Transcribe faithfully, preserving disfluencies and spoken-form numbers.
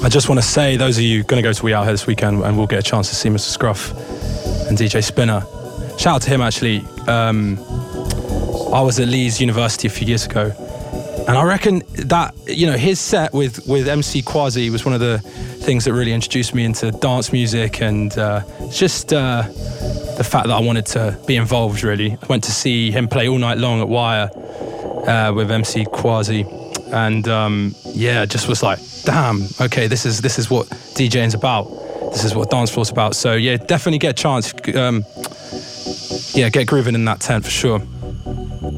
I just want to say, those of you going to go to We Out Here this weekend, and we'll get a chance to see Mister Scruff and D J Spinner. Shout out to him, actually. Um, I was at Leeds University a few years ago, and I reckon that, you know, his set with, with M C Quasi was one of the things that really introduced me into dance music, and uh, just uh, the fact that I wanted to be involved, really. I went to see him play all night long at Wire uh, with M C Quasi, and um, yeah, just was like, damn, okay, this is this is what DJing's about. This is what dance floor's about. So yeah, definitely get a chance. Um, yeah, get grooving in that tent for sure.